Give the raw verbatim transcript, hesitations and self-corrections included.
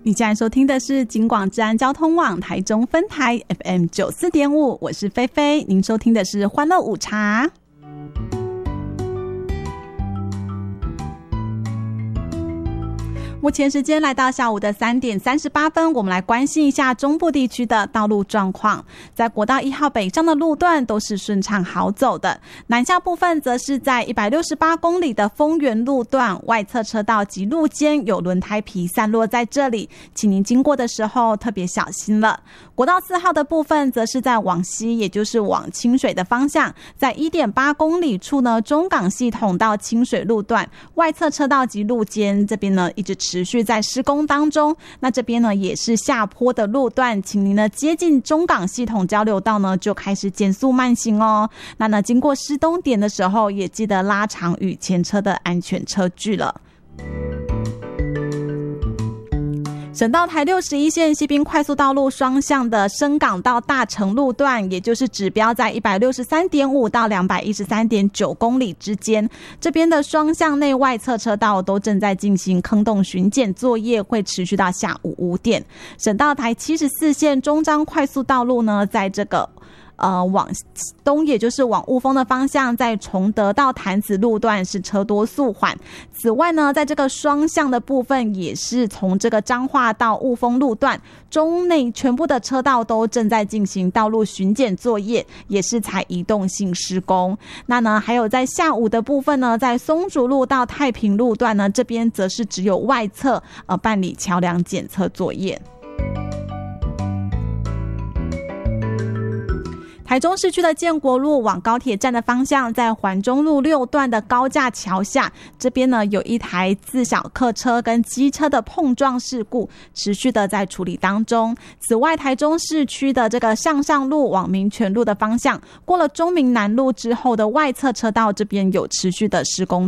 你现在收听的是警广治安交通网台中分台 F M 九十四点五， 我是菲菲，您收听的是欢乐午茶。目前时间来到下午的三点三十八分，我们来关心一下中部地区的道路状况。在国道一号北上的路段都是顺畅好走的，南下部分则是在一百六十八公里的丰原路段外侧车道及路肩有轮胎皮散落在这里，请您经过的时候特别小心了。国道四号的部分则是在往西，也就是往清水的方向，在 一点八公里处呢，中港系统到清水路段外侧车道及路肩这边呢一直持续在施工当中，那这边呢也是下坡的路段，请您呢接近中港系统交流道呢就开始减速慢行哦。那呢经过施东点的时候，也记得拉长与前车的安全车距了。省道台六十一线西滨快速道路双向的深港到大成路段，也就是指标在 一百六十三点五 到 两百一十三点九 公里之间，这边的双向内外侧车道都正在进行坑洞巡检作业，会持续到下午五点。省道台七十四线中彰快速道路呢，在这个呃，往东也就是往雾峰的方向，在崇德到潭子路段是车多速缓。此外呢，在这个双向的部分，也是从这个彰化到雾峰路段中内全部的车道都正在进行道路巡检作业，也是采移动性施工。那呢，还有在下午的部分呢，在松竹路到太平路段呢，这边则是只有外侧呃办理桥梁检测作业。台中市区的建国路往高铁站的方向，在环中路六段的高架桥下，这边呢有一台自小客车跟机车的碰撞事故，持续的在处理当中。此外，台中市区的这个向上路往民权路的方向，过了中民南路之后的外侧车道这边有持续的施工